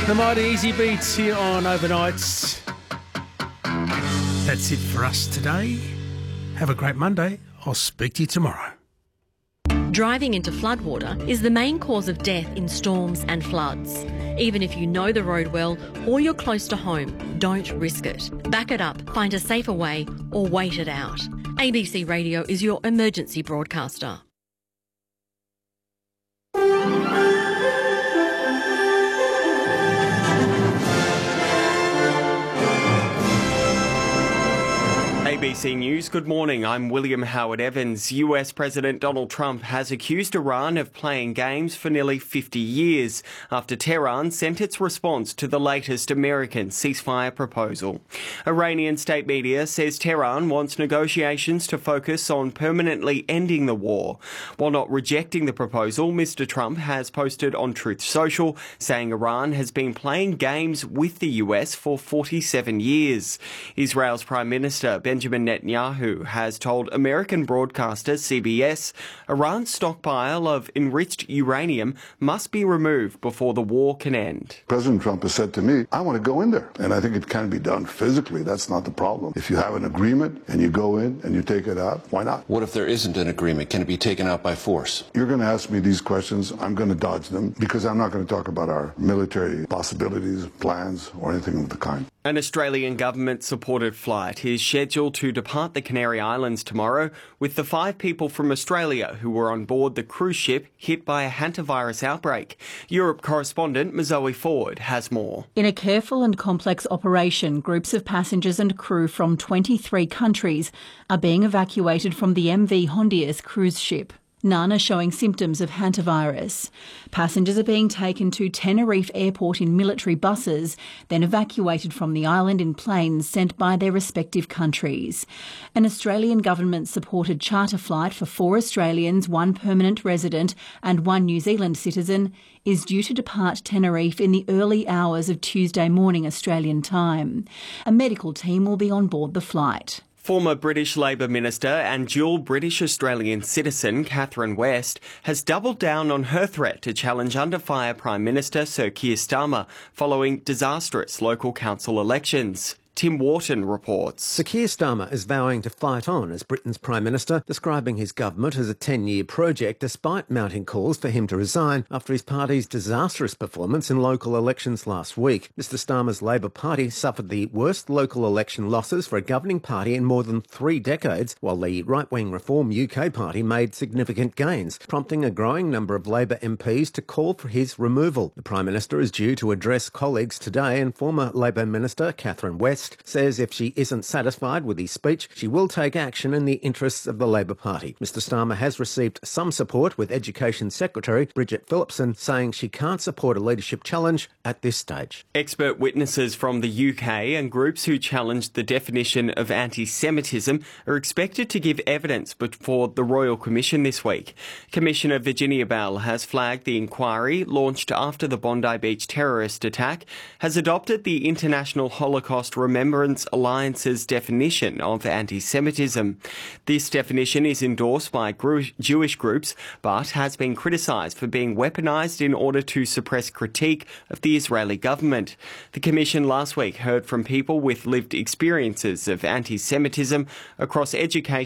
The mighty Easy Beats here on Overnights. That's it for us today. Have a great Monday. I'll speak to you tomorrow. Driving into floodwater is the main cause of death in storms and floods. Even if you know the road well or you're close to home, don't risk it. Back it up, find a safer way or wait it out. ABC Radio is your emergency broadcaster. ABC News, good morning. I'm William Howard Evans. US President Donald Trump has accused Iran of playing games for nearly 50 years after Tehran sent its response to the latest American ceasefire proposal. Iranian state media says Tehran wants negotiations to focus on permanently ending the war. While not rejecting the proposal, Mr. Trump has posted on Truth Social saying Iran has been playing games with the US for 47 years. Israel's Prime Minister Benjamin Netanyahu has told American broadcaster CBS Iran's stockpile of enriched uranium must be removed before the war can end. President Trump has said to me, I want to go in there. And I think it can be done physically. That's not the problem. If you have an agreement and you go in and you take it out, why not? What if there isn't an agreement? Can it be taken out by force? You're going to ask me these questions. I'm going to dodge them because I'm not going to talk about our military possibilities, plans, or anything of the kind. An Australian government-supported flight is scheduled to depart the Canary Islands tomorrow, with the 5 people from Australia who were on board the cruise ship hit by a hantavirus outbreak. Europe correspondent Mazoe Ford has more. In a careful and complex operation, groups of passengers and crew from 23 countries are being evacuated from the MV Hondias cruise ship. None are showing symptoms of hantavirus. Passengers are being taken to Tenerife Airport in military buses, then evacuated from the island in planes sent by their respective countries. An Australian government-supported charter flight for 4 Australians, 1 permanent resident and 1 New Zealand citizen is due to depart Tenerife in the early hours of Tuesday morning Australian time. A medical team will be on board the flight. Former British Labor Minister and dual British-Australian citizen Catherine West has doubled down on her threat to challenge under-fire Prime Minister Sir Keir Starmer following disastrous local council elections. Tim Wharton reports. Sir Keir Starmer is vowing to fight on as Britain's Prime Minister, describing his government as a 10-year project despite mounting calls for him to resign after his party's disastrous performance in local elections last week. Mr Starmer's Labor Party suffered the worst local election losses for a governing party in more than 3 decades, while the right-wing Reform UK Party made significant gains, prompting a growing number of Labor MPs to call for his removal. The Prime Minister is due to address colleagues today, and former Labor Minister Catherine West says if she isn't satisfied with his speech, she will take action in the interests of the Labor Party. Mr Starmer has received some support, with Education Secretary Bridget Phillipson saying she can't support a leadership challenge at this stage. Expert witnesses from the UK and groups who challenged the definition of anti-Semitism are expected to give evidence before the Royal Commission this week. Commissioner Virginia Bell has flagged the inquiry, launched after the Bondi Beach terrorist attack, has adopted the International Holocaust Remembrance Alliance's definition of anti-Semitism. This definition is endorsed by Jewish groups, but has been criticised for being weaponised in order to suppress critique of the Israeli government. The Commission last week heard from people with lived experiences of anti-Semitism across education,